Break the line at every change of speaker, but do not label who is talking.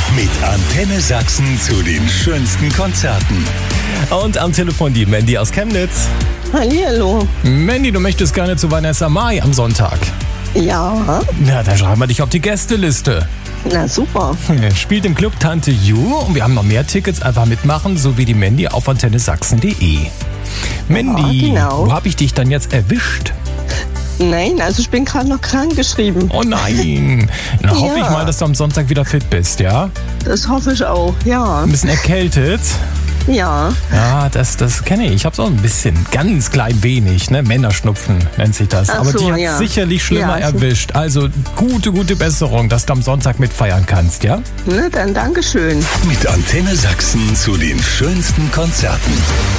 Mit Antenne Sachsen zu den schönsten Konzerten.
Und am Telefon die Mandy aus Chemnitz.
Hallihallo.
Mandy, du möchtest gerne zu Vanessa Mai am Sonntag.
Ja,
Na, dann schreiben wir dich auf die Gästeliste.
na super.
Spielt im Club Tante Ju und wir haben noch mehr Tickets. Einfach mitmachen, so wie die Mandy auf antennesachsen.de. Mandy,
genau.
wo habe ich dich dann jetzt erwischt?
Nein, also ich bin gerade noch krank geschrieben.
Oh nein. Dann hoffe ich
Ja.
mal, dass du am Sonntag wieder fit bist, ja?
Das hoffe ich auch, ja.
Ein bisschen erkältet.
Ja,
Ja, das kenne ich. Ich habe so ein bisschen, ganz klein wenig, ne? Männerschnupfen nennt sich das.
Ach
Aber
so,
die hat
ja.
sicherlich schlimmer
Ja, so-
erwischt. Also gute Besserung, dass du am Sonntag mitfeiern kannst, ja?
ne, dann Dankeschön.
Mit Antenne Sachsen zu den schönsten Konzerten.